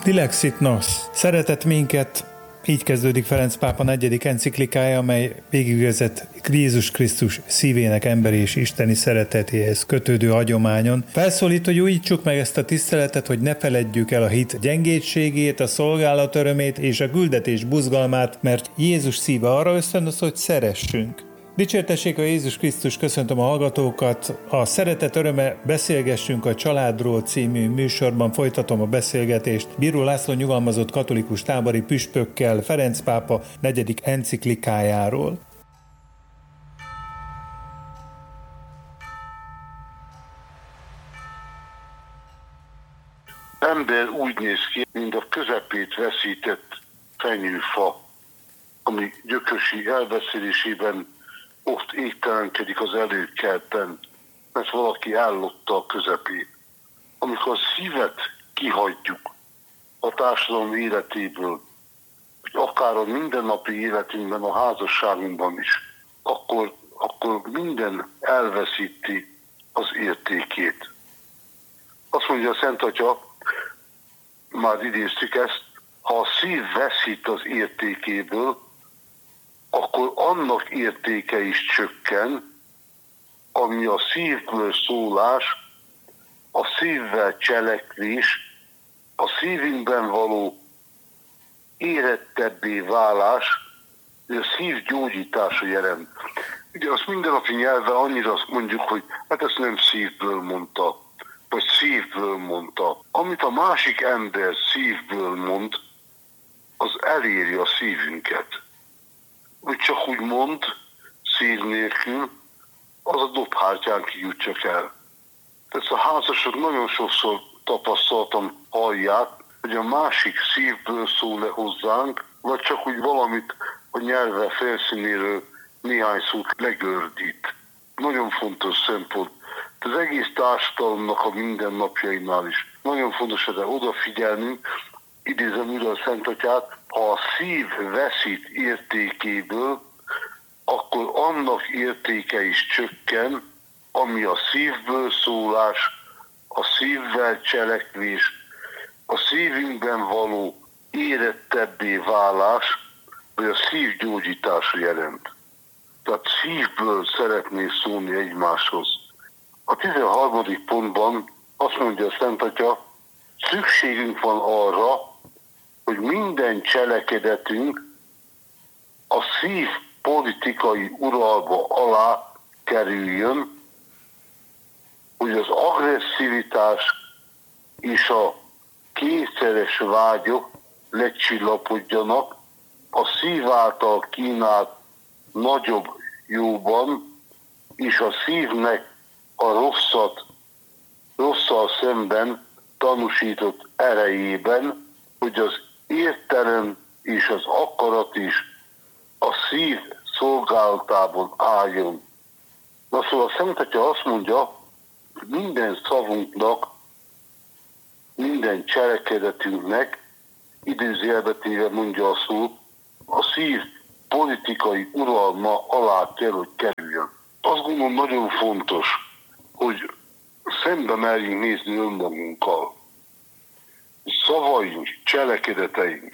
Dilexit nos, szeretett minket, így kezdődik Ferenc pápa 4. enciklikája, amely végigvezet Jézus Krisztus szívének emberi és isteni szeretetéhez kötődő hagyományon. Felszólít, hogy újítsuk meg ezt a tiszteletet, hogy ne feledjük el a hit gyengétségét, a szolgálat örömét és a küldetés buzgalmát, mert Jézus szíve arra ösztönöz, hogy szeressünk. Dicsértessék a Jézus Krisztus, köszöntöm a hallgatókat. A Szeretet öröme Beszélgessünk a családról című műsorban folytatom a beszélgetést Bíró László nyugalmazott katolikus tábori püspökkel Ferenc pápa 4. enciklikájáról. Ember úgy néz ki, mint a közepét veszített fenyőfa, ami gyökösi elbeszélésében oft égtelenkedik az előkertben, mert valaki ellotta a közepét. Amikor a szívet kihagyjuk a társadalom életéből, vagy akár a mindennapi életünkben, a házasságunkban is, akkor minden elveszíti az értékét. Azt mondja a Szent Atya, már idéztük ezt, ha a szív veszít az értékéből, akkor annak értéke is csökken, ami a szívből szólás, a szívvel cselekvés, a szívünkben való érettebbé válás, a szív gyógyítása jelent. Ugye azt mindennapi nyelven annyira mondjuk, hogy hát ezt nem szívből mondta, vagy szívből mondta. Amit a másik ember szívből mond, az eléri a szívünket. Vagy csak úgy mond, szív nélkül, az a dobhártyán kijut csak el. Ezt a házasok nagyon sokszor tapasztaltam, hallják, hogy a másik szívből szól le hozzánk, vagy csak úgy valamit a nyelve felszínéről néhány szót legördít. Nagyon fontos szempont. Az egész társadalomnak a mindennapjainál is nagyon fontos, hogy odafigyelnünk, idézem újra a Szent Atyát, ha a szív veszít értékéből, akkor annak értéke is csökken, ami a szívből szólás, a szívvel cselekvés, a szívünkben való érettebbé válás, vagy a szív gyógyítása jelent. Tehát szívből szeretné szólni egymáshoz. A 13. pontban azt mondja a Szent Atya, szükségünk van arra, hogy minden cselekedetünk a szív politikai uralma alá kerüljön, hogy az agresszivitás és a kényszeres vágyok lecsillapodjanak a szív által kínált nagyobb jóban, és a szívnek a rosszal szemben tanúsított erejében, hogy az értelem és az akarat is a szív szolgálatában álljon. Na szóval a Szent Atya azt mondja, hogy minden szavunknak, minden cselekedetünknek, idézőjelbe téve mondja a szót, a szív politikai uralma alá kell, hogy kerüljön. Azt gondolom nagyon fontos, hogy szembe merjünk nézni önmagunkkal. Szavaink, cselekedeteink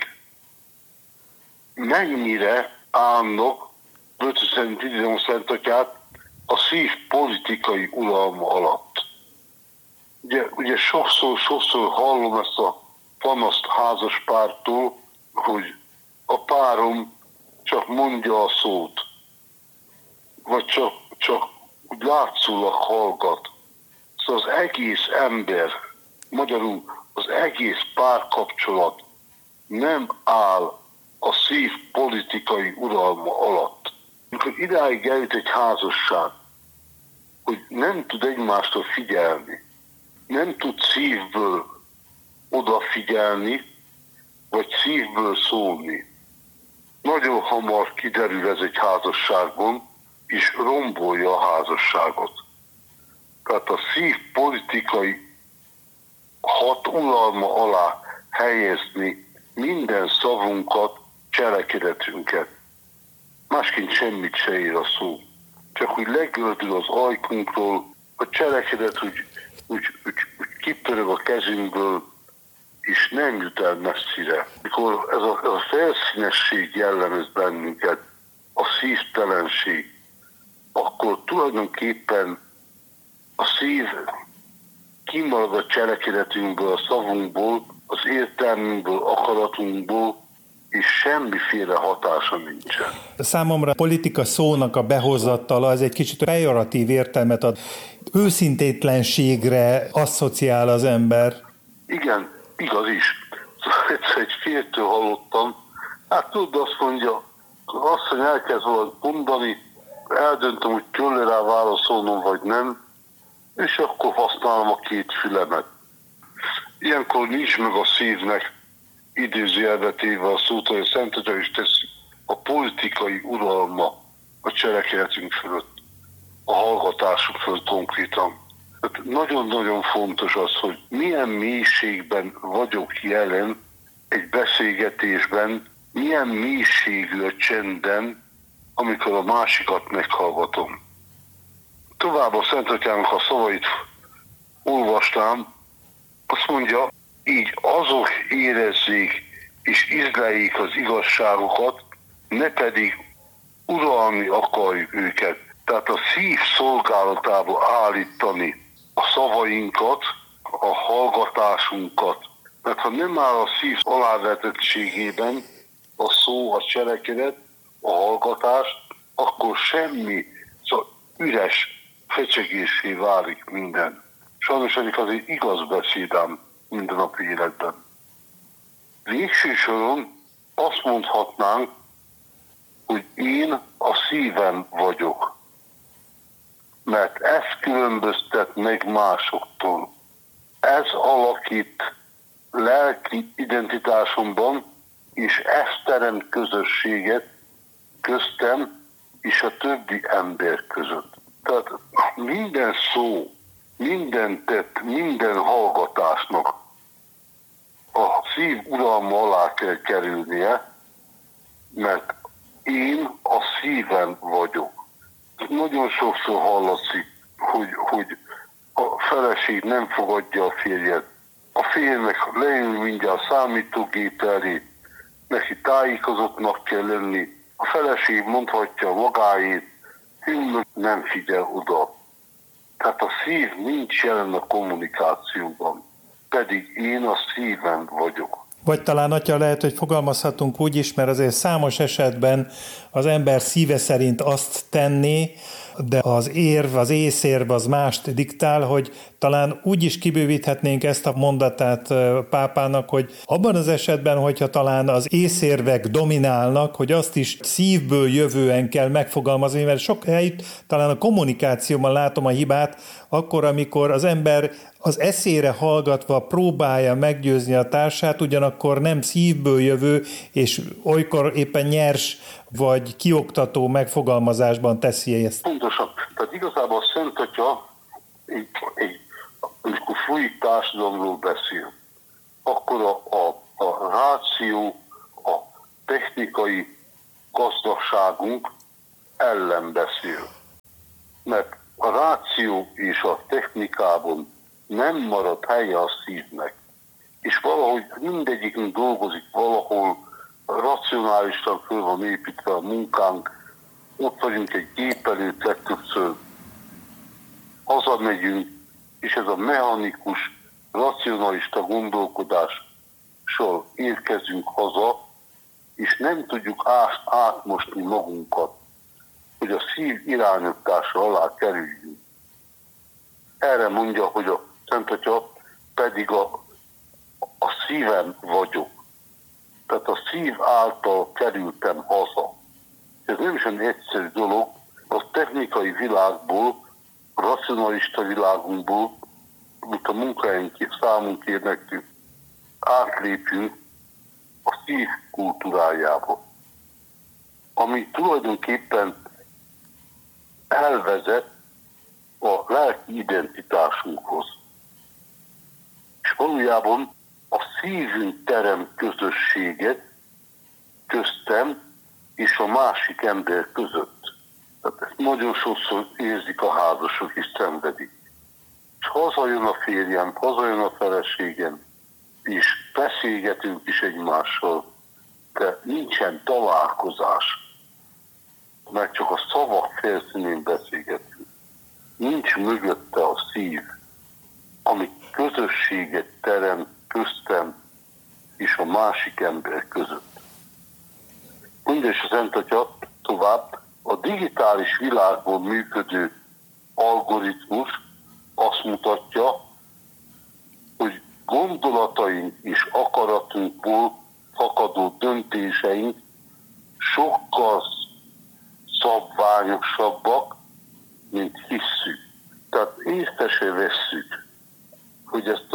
mennyire állnak, Böcö szerint idézem a Szent Atyát, a szív politikai uralma alatt. Ugye sokszor hallom ezt a panaszt házaspártól, hogy a párom csak mondja a szót, vagy csak úgy látszólag hallgat. Szóval az egész ember, magyarul az egész párkapcsolat nem áll a szív politikai uralma alatt. Amikor idáig eljut egy házasság, hogy nem tud egymástól figyelni, nem tud szívből odafigyelni, vagy szívből szólni, nagyon hamar kiderül ez egy házasságban, és rombolja a házasságot. Tehát a szív politikai uralma alá helyezni minden szavunkat, cselekedetünket. Másként semmit se ér a szó. Csak úgy legördül az ajkunkról, a cselekedet úgy kipörög a kezünkből, és nem jut el messzire. Mikor ez a felszínesség jellemez bennünket, a szívtelenség, akkor tulajdonképpen a szív kimarad a cselekedetünkből, a szavunkból, az értelmünkből, akaratunkból, és semmiféle hatása nincsen. Számomra a politika szónak a behozatala az egy kicsit pejoratív értelmet ad. Őszintétlenségre asszociál az ember. Igen, igaz is. Egyszer egy fértől hallottam, hát tudod, azt mondja, azt, hogy elkezd valamit mondani, eldöntöm, hogy kell rá válaszolnom, vagy nem, és akkor használom a két fülemet. Ilyenkor nincs meg a szívnek, idézőjelbe téve a szót, hogy a Szent Atya is teszi, a politikai uralma a cselekedetünk fölött, a hallgatásunk fölött konkrétan. Tehát nagyon-nagyon fontos az, hogy milyen mélységben vagyok jelen egy beszélgetésben, milyen mélységű a csendem, amikor a másikat meghallgatom. Tovább a Szent Atyának a szavait olvastám, azt mondja, így azok érezzék és ízleljék az igazságokat, ne pedig uralni akarjuk őket. Tehát a szív szolgálatába állítani a szavainkat, a hallgatásunkat. Mert ha nem áll a szív alávetettségében a szó, a cselekedet, a hallgatás, akkor semmi, szóval üres fecsegésé válik minden. Sajnos egyik az egy igaz beszédám mindennapi életben. Végső soron azt mondhatnánk, hogy én a szívem vagyok. Mert ez különböztet meg másoktól. Ez alakít lelki identitásomban, és ez teremt közösséget köztem és a többi ember között. Tehát minden szó, minden tett, minden hallgatásnak a szív uralma alá kell kerülnie, mert én a szívem vagyok. Nagyon sokszor hallatszik, hogy a feleség nem fogadja a férjet. A férjnek leül mindjárt számítógép elé, neki tájékozottnak kell lenni. A feleség mondhatja magáét, nem figyel oda. Tehát a szív nincs jelen a kommunikációban, pedig én a szívem vagyok. Vagy talán, atya, lehet, hogy fogalmazhatunk úgy is, mert azért számos esetben az ember szíve szerint azt tenné, de az érv, az észérv az mást diktál, hogy talán úgy is kibővíthetnénk ezt a mondatát pápának, hogy abban az esetben, hogyha talán az észérvek dominálnak, hogy azt is szívből jövően kell megfogalmazni, mert sok helyütt talán a kommunikációban látom a hibát, akkor, amikor az ember az eszére hallgatva próbálja meggyőzni a társát, ugyanakkor nem szívből jövő, és olykor éppen nyers vagy kioktató megfogalmazásban teszi ezt. Pontosan. Tehát igazából a Szent Atya, amikor fluid társadalomról beszél, akkor a ráció, a technikai gazdagságunk ellen beszél. Mert a ráció és a technikában nem marad helye a szívnek. És valahogy mindegyikünk dolgozik valahol, racionálisan föl van építve a munkánk, ott vagyunk egy gép előtt legtöbbször, hazamegyünk, és ez a mechanikus, racionalista gondolkodással érkezünk haza, és nem tudjuk átmosni magunkat, hogy a szív irányítása alá kerüljünk. Erre mondja, hogy a Szent Atya pedig a szívem vagyok. Tehát a szív által kerültem haza. Ez nem is egy egyszerű dolog, a technikai világból, a racionalista világunkból, mint a munkáink számunk ér nekünk, átlépjünk a szív kultúrájába, ami tulajdonképpen elvezet a lelki identitásunkhoz. És valójában a szívünk terem közösséget köztem és a másik ember között. Tehát ezt nagyon sokszor érzik a házasok és szenvedik. És hazajön a férjem, hazajön a feleségem, és beszélgetünk is egymással, de nincsen találkozás, mert csak a szavak felszínén beszélgetünk. Nincs mögötte a szív, ami közösséget teremt köztem és a másik ember között. Mondja is a Szent Atya tovább, a digitális világban működő algoritmus azt mutatja, hogy gondolataink és akaratunkból fakadó döntéseink sokkal szabványosabbak, mint hisszük. Tehát észre se vesszük, hogy ezt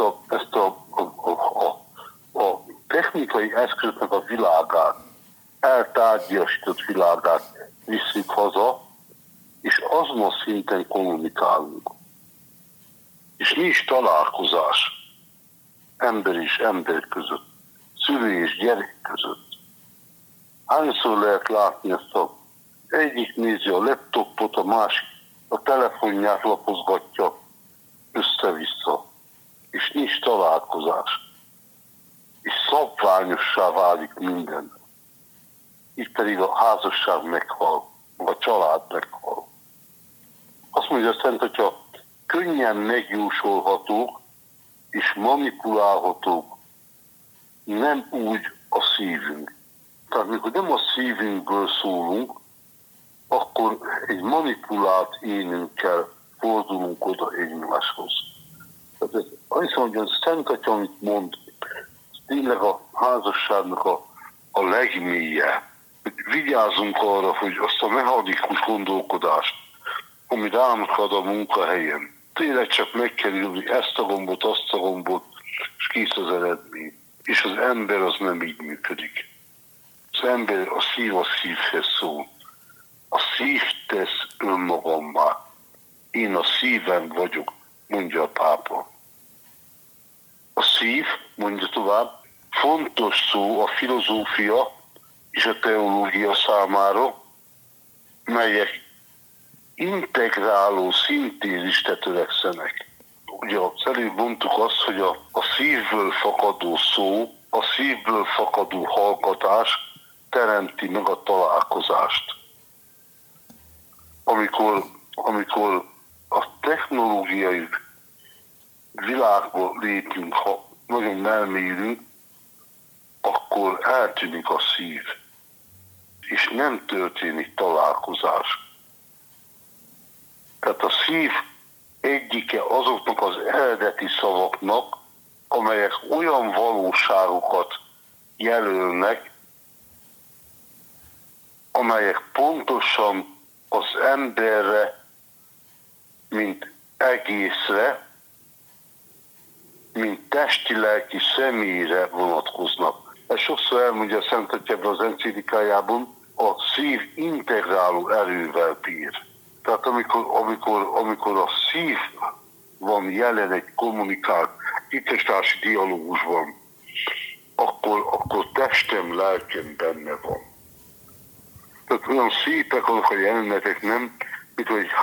a technikai eszköznek a világát, eltárgyasított világát visszük haza, és azon a szinten kommunikálunk. És nincs találkozás ember és ember között, szülő és gyerek között. Hányszor lehet látni ezt egyik nézi a laptopot, a másik a telefonját lapozgatja össze-vissza, és nincs találkozás. És szabványossá válik minden. Itt pedig a házasság meghal, a család meghal. Azt mondja a Szent Atya, könnyen megjósolhatók és manipulálhatók, nem úgy a szívünk. Tehát mikor nem a szívünkből szólunk, akkor egy manipulált énünkkel fordulunk oda egymáshoz. Tehát ez, azt mondja, hogy a Szent Atya, amit mond, tényleg a házasságnak a legmélye. Vigyázzunk arra, hogy azt a mechanikus gondolkodást, ami ránk ad a munkahelyen, tényleg csak meg kell ülni ezt a gombot, azt a gombot, és kész az eredmény. És az ember az nem így működik. Az ember a szívhez szól. A szív tesz önmagammá. Én a szívem vagyok, mondja a pápa. A szív, mondja tovább, fontos szó a filozófia és a teológia számára, melyek integráló szintézisre törekszenek. Ugye az előbb mondtuk azt, hogy a szívből fakadó szó, a szívből fakadó hallgatás teremti meg a találkozást. Amikor a technológiai világba lépünk, ha nagyon elmélyülünk, akkor eltűnik a szív, és nem történik találkozás. Tehát a szív egyike azoknak az eredeti szavaknak, amelyek olyan valóságokat jelölnek, amelyek pontosan az emberre, mint egészre, mint testi-lelki személyre vonatkoznak. Ez sokszor elmondja a Szent Atya az enciklikájában, a szív integráló erővel bír. Tehát amikor a szív van jelen egy kommunikált, hittestársi dialógusban, akkor testem, lelkem benne van. Tehát olyan szépek azok a jelenetek, nem, mint hogy